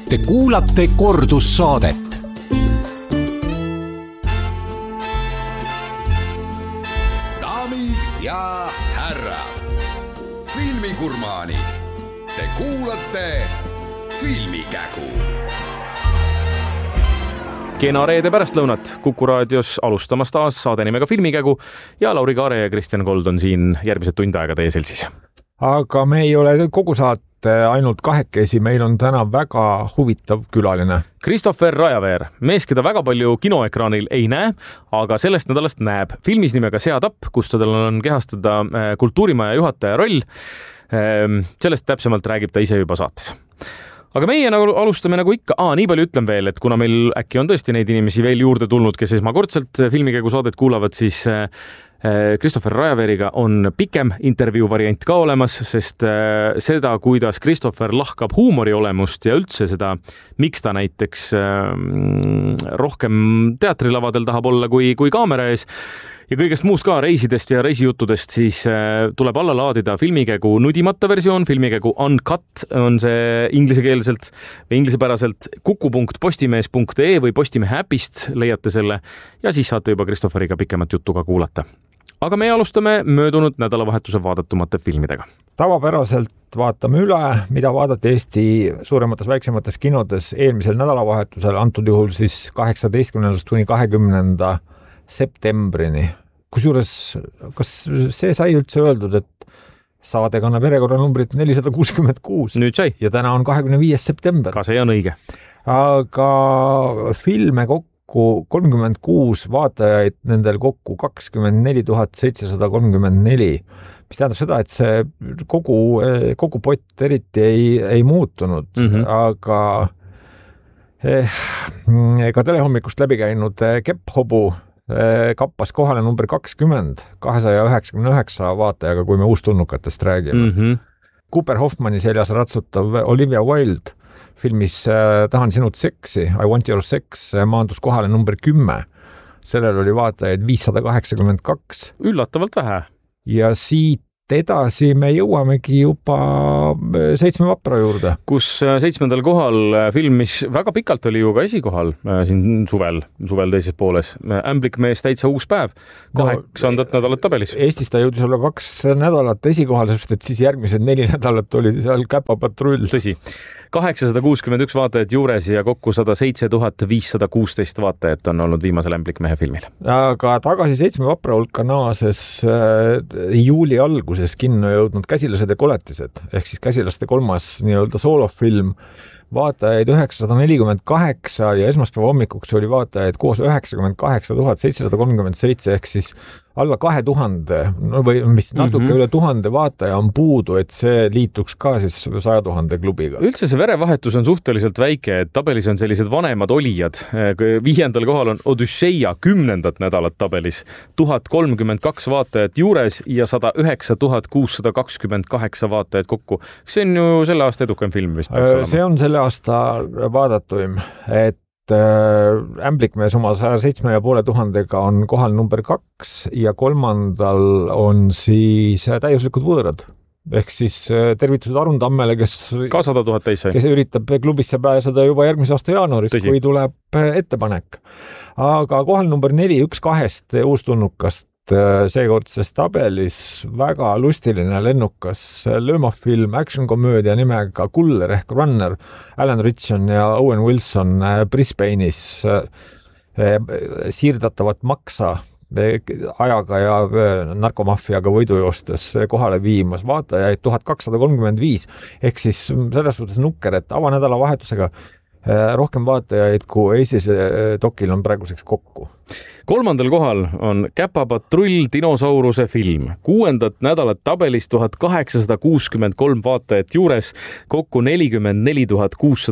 Te kuulate kordussaadet. Daamid ja härrad, filmigurmaani. Te kuulate Filmikägu. Kena reede pärastlõunat Kuku raadios alustamas taas saade nimega Filmikägu ja Lauri Kaare ja Kristjan Kold on siin järgmised tund aega teie seltsis. Aga me ei ole kogu saate ainult kahekesi, meil on täna väga huvitav külaline. Christopher Rajaveer, mees, keda väga palju kinoekraanil ei näe, aga sellest nädalast näeb filmis nimega Seatapp, kus tal on kehastada kultuurimaja juhataja roll. Sellest täpsemalt räägib ta ise juba saates. Aga meie alustame nagu ikka. Nii palju ütlen veel, et kuna meil äkki on tõesti neid inimesi veel juurde tulnud, kes esmakordselt Filmikägu saadet kuulavad, siis Christopher Rajaveeriga on pikem intervjuu variant ka olemas, sest seda, kuidas Christopher lahkab huumori olemust ja üldse seda, miks ta näiteks rohkem teatrilavadel tahab olla kui kaamera ees, ja kõigest muust ka, reisidest ja reisijuttudest, siis tuleb alla laadida Filmikägu nudimata versioon, Filmikägu Uncut on see inglisekeelselt või inglisepäraselt kuku.postimees.ee või Postimehe äpist leiate selle ja siis saate juba Christopheriga pikemat juttu ka kuulata. Aga me alustame möödunud nädalavahetuse vaadatumate filmidega. Tavapäraselt vaatame üle, mida vaadati Eesti suuremates väiksemates kinodes eelmisel nädalavahetusel, antud juhul siis 18. kuni 20. septembrini. Kusjuures, kas see sai üldse öeldud, et saade kannab järjekorranumbrit 466? Nüüd sai. Ja täna on 25. september. Ka see on õige. Aga filme kokku 36, vaatajaid nendel kokku 24 734, mis tähendab seda, et see kogu pott eriti ei muutunud, aga ka telehommikust läbi käinud Kepphobu kappas kohale number 20, 299 vaatajaga, kui me uustulnukatest räägime. Cooper Hoffmani seljas ratsutav Olivia Wilde filmis Tahan sinut seksi, I want your sex, maandus kohale number 10. Sellel oli vaatajaid 582. Üllatavalt vähe. Ja siit edasi me jõuamegi juba 7 vapra juurde. Kus 7. kohal film, mis väga pikalt oli ju ka esikohal siin suvel teises pooles. Ämblikmees täitsa uus päev. 8. nädalat tabelis. Eestis ta jõudis olla 2 nädalat esikohal, sest et siis järgmised 4 nädalat oli seal Käpapatrull. Tõsi. 861 vaatajat juures ja kokku 107 516 vaatajat on olnud viimasel Ämblikmehe filmil. Aga tagasi 7 vapra hulka naases juuli alguses kinno jõudnud Käsilased ja koletised, ehk siis Käsilaste 3. nii-öelda soolofilm, vaatajaid 948 ja esmaspäeva hommikuks oli vaatajaid koos 98 737 ehk siis alla 2000, või mis natuke üle 1000 vaataja on puudu, et see liituks ka siis 100 000 klubiga. Üldse see verevahetus on suhteliselt väike, et tabelis on sellised vanemad olijad. 5. kohal on Odüsseia 10. nädalat tabelis, 1032 vaatajat juures ja 109 628 vaatajat kokku. See on ju selle aasta edukam film vist. See on selle aasta vaadatuim, et Ämblikmees oma 107,500 on kohal number 2 ja 3. on siis Täiuslikud võõrad. Ehk siis tervitused Arun Tammele, kes ka 100 000 täis sai. Kes üritab klubisse pääseda juba järgmise aasta jaanuaris, kui tuleb ettepanek. Aga kohal number 4, 1-2 uustulnukast seekordses tabelis väga lustiline lennukas löömafilm, action-komöödia nimega Kuller ehk Runner, Alan Ritchson ja Owen Wilson Brisbane'is siirdatavat maksa ajaga ja narkomaffiaga võidujoostes kohale viimas, vaatajaid 1235, ehk siis selles suhtes nukker, et avanädala vahetusega rohkem vaatajaid kui Eestis dokil on praeguseks kokku. 3. kohal on Käpapatrull dinosauruse film. 6. nädalat tabelis 1863 vaatajat juures, kokku 44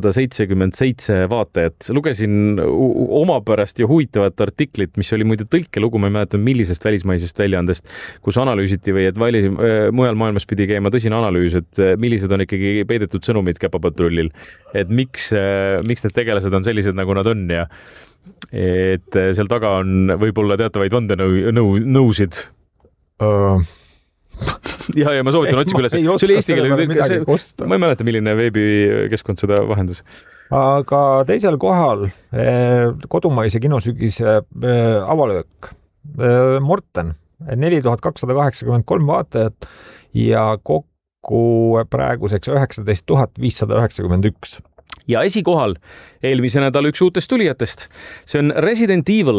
677 vaatajat. Lugesin omapärast ja huvitavat artiklit, mis oli muide tõlkelugu, ma ei mäleta millisest välismaisest väljaandest, kus analüüsiti või et mujal maailmas pidi käima tõsine analüüs, et millised on ikkagi peidetud sõnumid Käpapatrullil, et miks need tegelased on sellised, nagu nad on ja et seal taga on võib-olla teatavaid vandenõusid. ja ma soovitan otsige üles. See oli eesti keele. Ma ei mäleta, milline veebikeskkond seda vahendas. Aga teisel kohal kodumaise kinosügise avalöök Morten, 4283 vaatajat ja kokku praeguseks 19 591. Ja esikohal eelmise nädala üks uutest tulijatest. See on Resident Evil,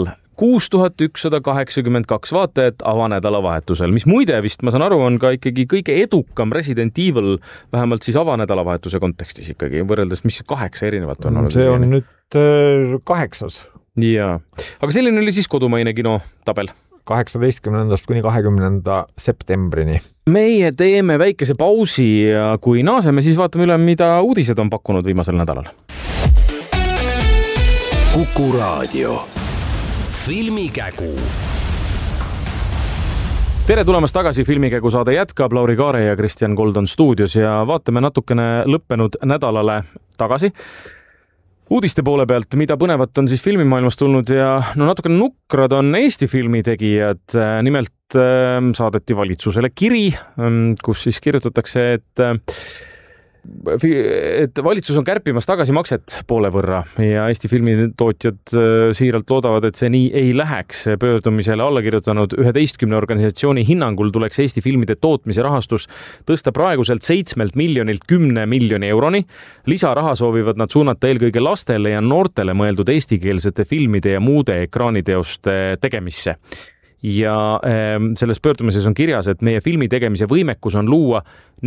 6182 vaatajat avanädala vahetusel, mis muide vist, ma saan aru, on ka ikkagi kõige edukam Resident Evil, vähemalt siis avanädala vahetuse kontekstis ikkagi, võrreldes, mis 8 erinevat on olnud. See on nüüd 8. Jaa, aga selline oli siis kodumaine kinotabel. 18. kuni 20. septembrini. Meie teeme väikese pausi ja kui naaseme, siis vaatame üle, mida uudised on pakkunud viimasel nädalal. Kuku Raadio. Filmikägu. Tere tulemast tagasi, Filmikägu saade jätkab, Lauri Kaare ja Kristjan Goldon stuudios ja vaatame natukene lõppenud nädalale tagasi. Uudiste poole pealt, mida põnevat on siis filmimaailmas tulnud ja natukene nukrad on Eesti filmitegijad. Nimelt saadeti valitsusele kiri, kus siis kirjutatakse, et valitsus on kärpimas tagasimakset poole võrra ja Eesti filmitootjad siiralt loodavad, et see nii ei läheks. Pöördumisele alla kirjutanud 11 organisatsiooni hinnangul tuleks Eesti filmide tootmise rahastus tõsta praeguselt 7 miljonilt 10 miljoni euroni. Lisaraha soovivad nad suunata eelkõige lastele ja noortele mõeldud eestikeelsete filmide ja muude ekraaniteoste tegemisse. Ja selles pöördumises on kirjas, et meie filmi tegemise võimekus on luua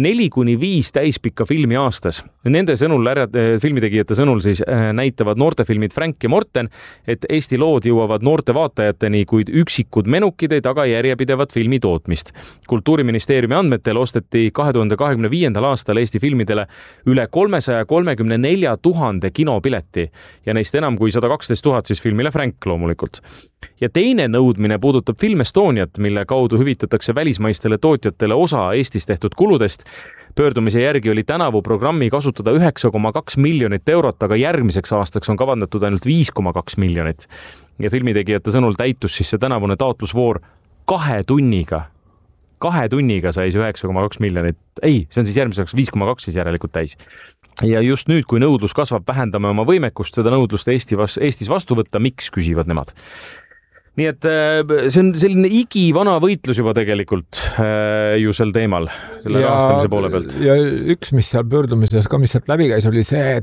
4-5 täispikka filmi aastas. Nende sõnul, filmitegijate sõnul siis näitavad noortefilmid Frank ja Morten, et Eesti lood jõuavad noorte vaatajateni, kuid üksikud menukid ei taga järjepidevat filmi tootmist. Kultuuriministeeriumi andmetel osteti 2025. aastal Eesti filmidele üle 334 000 kinopileti ja neist enam kui 112 000 siis filmile Frank loomulikult. Ja teine nõudmine puudutab Film Estoniat, mille kaudu hüvitatakse välismaistele tootjatele osa Eestis tehtud kuludest. Pöördumise järgi oli tänavu programmi kasutada 9,2 miljonit eurot, aga järgmiseks aastaks on kavandatud ainult 5,2 miljonit. Ja filmitegijate sõnul täitus siis see tänavune taotlusvoor 2 tunniga. 2 tunniga sai 9,2 miljonit. Ei, see on siis järgmiseks 5,2 siis järelikult täis. Ja just nüüd, kui nõudlus kasvab, vähendame oma võimekust seda nõudlust Eestis vastu võtta, miks küsivad nemad. Nii et see on selline igivana võitlus juba tegelikult ju sel teemal, selle rahastamise poole pealt. Ja üks, mis seal pöördumises ka, mis sealt läbi käis, oli see,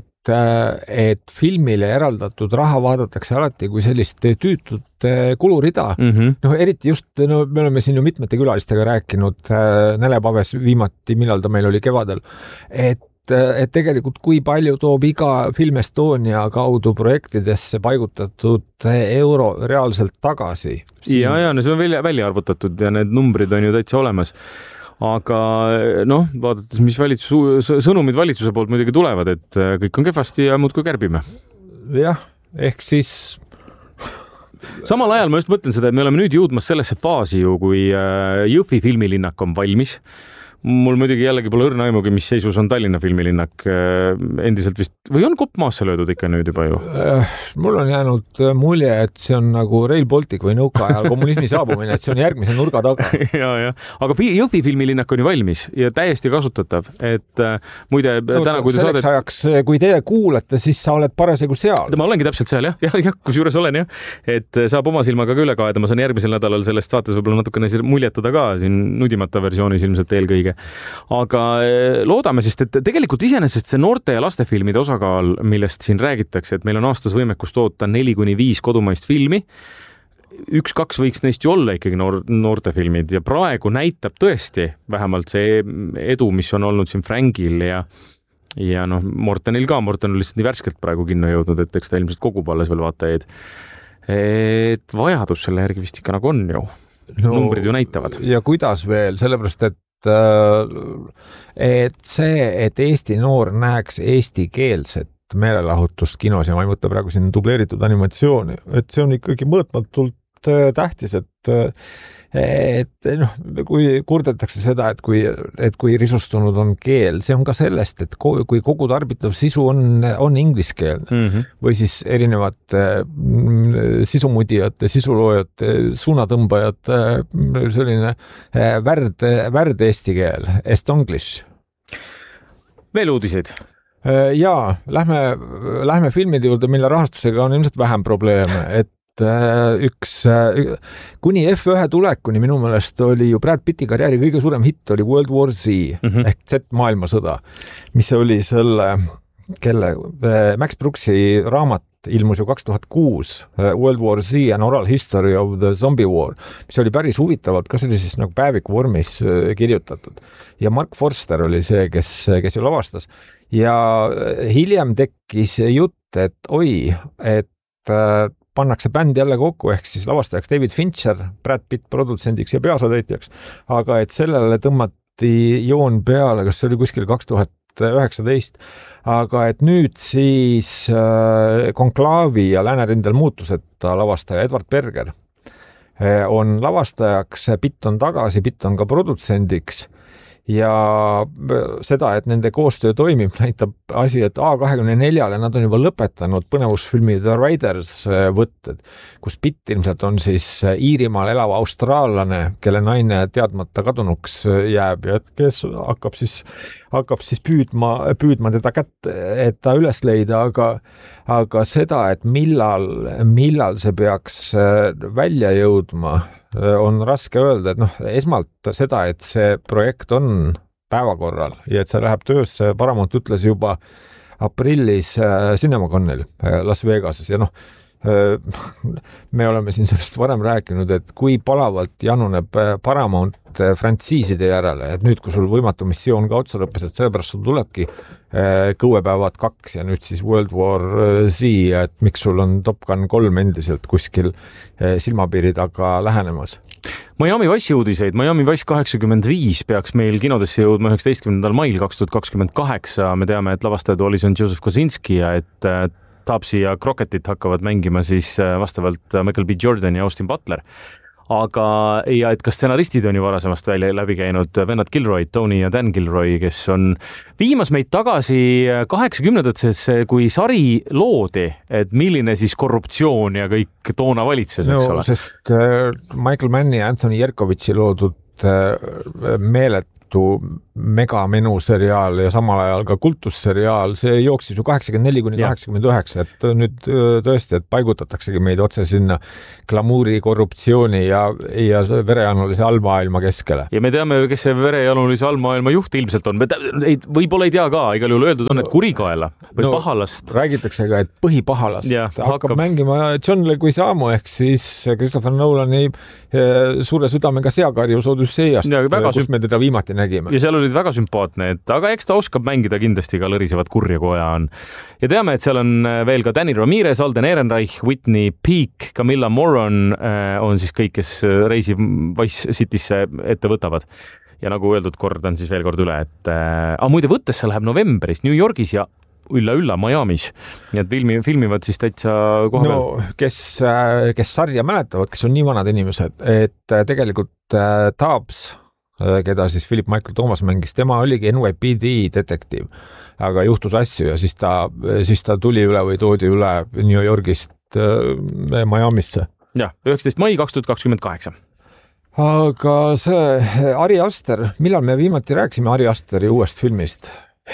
et filmile eraldatud raha vaadatakse alati kui sellist tüütut kulurida. Eriti just, me oleme siin ju mitmete külalistega rääkinud Nelepaves viimati, millal ta meil oli kevadel, et tegelikult kui palju toob iga Film Estonia kaudu projektidesse paigutatud euro reaalselt tagasi. Ja see on välja arvutatud ja need numbrid on ju täitsa olemas. Aga vaadates, mis sõnumid valitsuse poolt muidugi tulevad, et kõik on kehvasti ja muudkui kärbime. Jah, ehk siis... Samal ajal ma just mõtlen seda, et me oleme nüüd jõudmas sellesse faasi ju, kui Jõhvi filmilinnak on valmis. Mul muidugi jällegi pole õrna aimugi, mis seisus on Tallinna filmilinnak endiselt vist, või on kopp maasse löödud ikka nüüd juba ju? Mul on jäänud mulje, et see on nagu Rail Baltic või nõuka ajal kommunismi saabumine, et see on järgmise nurga taga. Ja. Aga Jõhvi filmilinnak on ju valmis ja täiesti kasutatav, et muide täna, kui te selleks ajaks, kui teie kuulete, siis sa oled parasjagu seal. Ma olengi täpselt seal, jah, kus juures olen, jah. Et saab oma silmaga ka üle kaeda, ma saan järgmisel nädalal sellest saates võib-olla natukene muljetada ka siin nudimata versioonis ilmselt eelkõige. Aga loodame siis, et tegelikult iseenesest see noorte ja lastefilmide osakaal, millest siin räägitakse, et meil on aastas võimekus toota 4-5 kodumaist filmi, 1-2 võiks neist ju olla ikkagi noortefilmid ja praegu näitab tõesti vähemalt see edu, mis on olnud siin Frankil ja Mortenil ka. Morten on lihtsalt nii värskelt praegu kinno jõudnud, et eks ta ilmselt kogub alles veel vaatajaid. Et vajadus selle järgi vist ikka nagu on ju. Numbrid ju näitavad. Ja kuidas veel, sellepärast, et see, et Eesti noor näeks eestikeelset meelelahutust kinos ja ma ei mõtle praegu siin dubleeritud animatsiooni, et see on ikkagi mõõtmatult tähtis, et kui kurdetakse seda, et kui risustunud on keel, see on ka sellest, et kui kogu tarbitav sisu on ingliskeelne või siis erinevate sisumudijate, sisuloojate, suunatõmbajate selline värd eesti keel, estonglish. Veel uudiseid? Jaa, lähme filmide juurde, mille rahastusega on ilmselt vähem probleeme, et kuni F1 tulekuni minu meelest oli ju Brad Pitti karjääri kõige suurem hitt oli World War Z ehk Z-maailmasõda, mis oli Max Brookesi raamat ilmus ju 2006, World War Z and Oral History of the Zombie War, mis oli päris huvitavalt ka sellises nagu päeviku vormis kirjutatud. Ja Mark Forster oli see, kes ju lavastas. Ja hiljem tekkis jutt, et pannakse bänd jälle kokku, ehk siis lavastajaks David Fincher, Brad Pitt produtsendiks ja peaosatäitjaks, aga et sellele tõmmati joon peale, kas see oli kuskil 2019, aga et nüüd siis Konklaavi ja Läänerindel muutuseta lavastaja Edward Berger on lavastajaks, Pitt on tagasi, Pitt on ka produtsendiks ja seda, et nende koostöö toimib, näitab asi, et A24-le nad on juba lõpetanud põnevusfilmi The Riders võtted, kus Pitt ilmselt on siis Iirimaal elava austraallane, kelle naine teadmata kadunuks jääb ja kes hakkab siis püüdma teda kätt, et ta üles leida, aga seda, et millal see peaks välja jõudma, on raske öelda, et esmalt seda, et see projekt on päevakorral ja et see läheb töösse, Paramount ütles juba aprillis CinemaConil Las Vegases ja me oleme siin sellest varem rääkinud, et kui palavalt januneb Paramount frantsiiside järele, et nüüd, kui sul Võimatu missioon ka otsa lõppes, et seepärast sul tulebki Kõuepäevad 2 ja nüüd siis World War Z, et miks sul on Top Gun 3 endiselt kuskil silmapiiri taga lähenemas. Miami Vice'i uudiseid. Miami Vice 85 peaks meil kinodesse jõudma 19. mail 2028. Me teame, et lavastajad Alison Joseph Kosinski ja et Taapsi ja Crocketit hakkavad mängima siis vastavalt Michael B. Jordan ja Austin Butler. Aga ja et ka stsenaristid on ju varasemast välja läbi käinud vennad Gilroy, Tony ja Dan Gilroy, kes on viimas meid tagasi 80-ndatesse, kui sari loodi, et milline siis korruptsioon ja kõik toona valitses, eks ole? Sest Michael Mann ja Anthony Yerkovitsi loodud meeletu megamenu seriaal ja samal ajal ka kultusseriaal, see jooksis ju 84-89, et nüüd tõesti, et paigutataksegi meid otse sinna glamuuri, korruptsiooni ja verejanulise allmaailma keskele. Ja me teame, kes see verejanulise allmaailma juht ilmselt on. Võib-olla ei tea ka, igal juhul öeldud on, et kurikaela või pahalast. Räägitakse ka, et põhipahalast hakkab mängima John Leguizamo ehk siis Christopher Nolani suure südamega seakarjus Odüsseiast, kus me teda viimati nägime. Ja seal olid väga sümpaatne, aga eks ta oskab mängida kindlasti ka lõrisevat kurja, kui aja on. Ja teame, et seal on veel ka Danny Ramirez, Alden Ehrenreich, Whitney Peak, Camilla Moron on siis kõik, kes reisi Vice Citysse ette võtavad. Ja nagu öeldud, kordan siis veel kord üle, et muide võttesse läheb novembris New Yorgis ja ülla Miamis. Nii et filmivad siis täitsa koha peal. Kes sarja mäletavad, kes on nii vanad inimesed, et tegelikult Taabs, keda siis Philip Michael Thomas mängis, tema oligi NYPD detektiiv, aga juhtus asju ja siis ta tuli üle või toodi üle New Yorgist Miamisse. Ja, 19. mai 2028. Aga see Ari Aster, millal me viimati rääksime Ari Asteri uuest filmist?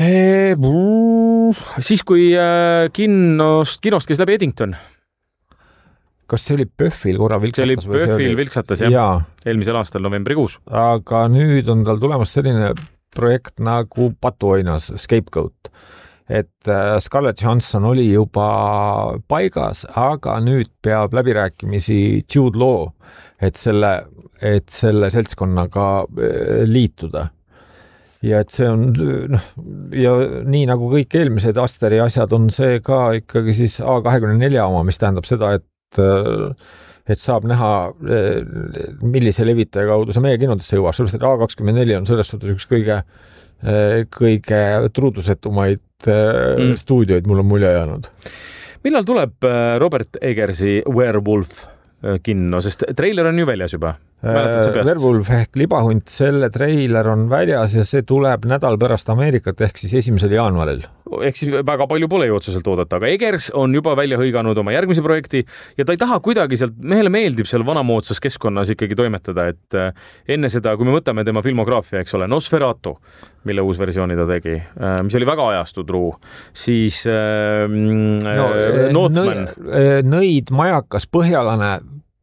Siis, kui kinost käis läbi Eddington. Kas see oli Pöhvil korra vilksatas? See oli Pöhvil vilksatas, jah. Eelmisel aastal novembrikuus. Aga nüüd on tal tulemas selline projekt nagu Patuoinas, Scapegoat. Et Scarlett Johansson oli juba paigas, aga nüüd peab läbirääkimisi Jude Law, et selle seltskonnaga liituda. Ja et see on, ja nii nagu kõik eelmised Asteri asjad on see ka ikkagi siis A24 oma, mis tähendab seda, et saab näha, millise levitaja kaudu see meie kinodesse jõuab, sellepärast, et A24 on selles suhtes üks kõige truudusetumaid stuudioid, mul on mulje jäänud. Millal tuleb Robert Eggersi Werewolf kinno, sest treiler on ju väljas juba? Werewolf ehk libahunt, selle treiler on väljas ja see tuleb nädal pärast Ameerikat ehk siis 1. jaanuaril. Ehk siis väga palju pole ju otseselt oodata, aga Egers on juba välja hõiganud oma järgmise projekti ja ta ei taha kuidagi sealt, mehele meeldib seal vanamoodsas keskkonnas ikkagi toimetada, et enne seda, kui me võtame tema filmograafia, eks ole, Nosferatu, mille uus versiooni ta tegi, mis oli väga ajastutruu, siis Northman. Nõid, majakas, põhjalane,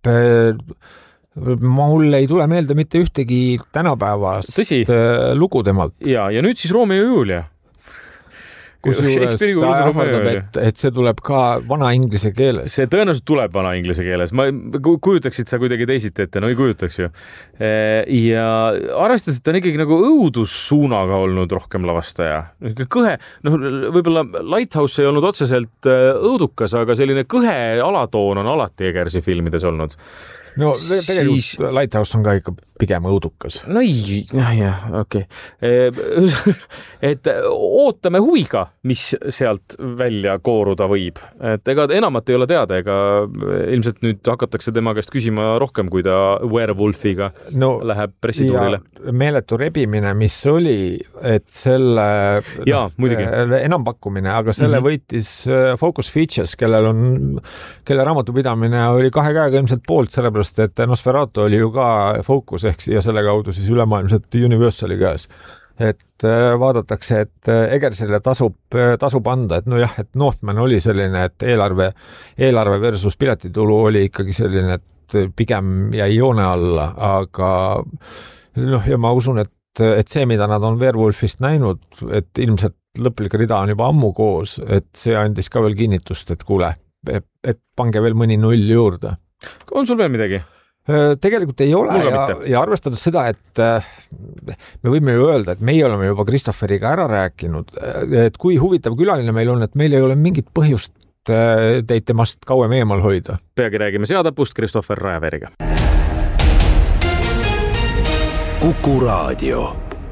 mul ei tule meelde mitte ühtegi tänapäevast lugu temalt. Ja nüüd siis Romeo ja Julia. Kusjuures ta ähvardab, et see tuleb ka vana inglise keeles. See tõenäoliselt tuleb vana inglise keeles. Ma kujutaksid sa kuidagi teisiti ette, no ei kujutaks ju. Ja arvestades, et ta on ikkagi nagu õudussuunaga olnud rohkem lavastaja. Kõhe, võib-olla Lighthouse ei olnud otseselt õudukas, aga selline kõhe alatoon on alati Egersi filmides olnud. No tegelikult Lighthouse on ka ikka pigem õudukas. No jah, okei. Et ootame huviga, mis sealt välja kooruda võib. Et ega enamat ei ole teada, ega ilmselt nüüd hakatakse tema käest küsima rohkem, kui ta Werewolfiga läheb pressituurile. Meeletu rebimine, mis oli, et selle enampakkumine, aga selle võitis Focus Features, kelle raamatupidamine oli 2 käega ilmselt poolt, sellepärast et Nosferatu oli ju ka Focus ja selle kaudu siis ülemaailmselt Universali käes. Et vaadatakse, et Egersile tasub anda, et et Northman oli selline, et eelarve versus piletitulu oli ikkagi selline, et pigem jäi joone alla, aga ja ma usun, et see, mida nad on Werewolfist näinud, et ilmselt lõplik rida on juba ammu koos, et see andis ka veel kinnitust, et kuule, et pange veel mõni 0 juurde. On sul veel midagi? Tegelikult ei ole ja arvestades seda, et me võime ju öelda, et meie oleme juba Christopheriga ära rääkinud, et kui huvitav külaline meil on, et meil ei ole mingit põhjust teid temast kauem eemal hoida. Peagi räägime Seadapust Christopher Rajaveeriga. Kuku Raadio.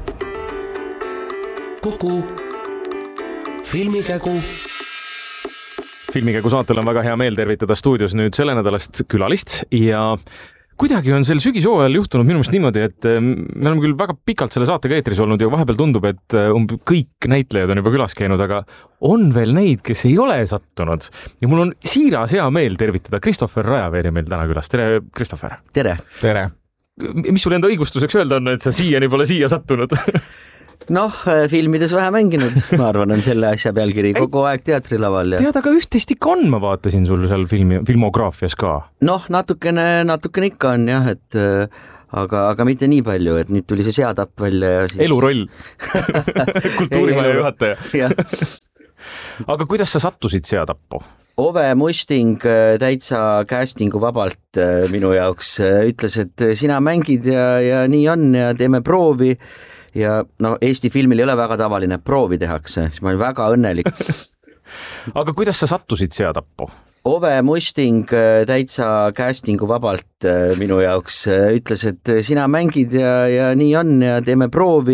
Kuku Filmikägu. Filmikägu saatel on väga hea meel tervitada stuudios nüüd selle nädalast külalist ja kuidagi on sel sügishooajal juhtunud minu meelest niimoodi, et me oleme küll väga pikalt selle saatega eetris olnud ja vahepeal tundub, et kõik näitlejad on juba külas käinud, aga on veel neid, kes ei ole sattunud. Ja mul on siiras hea meel tervitada Christopher Rajaveeri meil täna külas. Tere, Christopher! Tere! Tere! Mis sul enda õigustuseks öelda on, et sa siiani pole siia sattunud? Filmides vähe mänginud, ma arvan, on selle asja pealkiri kogu aeg teatrilaval. Tead, aga üht-teist ikka on, ma vaatasin sul seal filmograafias ka. Natukene ikka on jah, et aga mitte nii palju, et nüüd tuli see Seatapp välja ja siis... Eluroll. Kultuurimaja juhataja. Aga kuidas sa sattusid Seatappu? Ove Musting täitsa castingu vabalt minu jaoks ütles, et sina mängid ja nii on ja teeme proovi. Ja Eesti filmil ei ole väga tavaline, proovi tehakse, siis ma olin väga õnnelik. Aga kuidas sa sattusid Seatappu? Ove Musting täitsa castingu vabalt minu jaoks ütles, et sina mängid ja nii on ja teeme proovi.